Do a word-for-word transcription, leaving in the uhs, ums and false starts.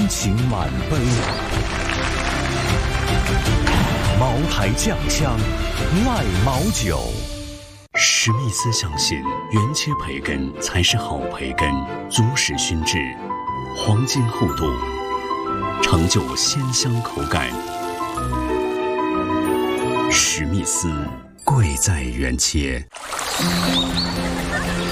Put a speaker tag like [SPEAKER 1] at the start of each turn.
[SPEAKER 1] 情满杯。茅台酱香，爱茅酒。
[SPEAKER 2] 史密斯相信，原切培根才是好培根，足使熏制，黄金厚度，成就鲜香口感。史密斯，贵在原切。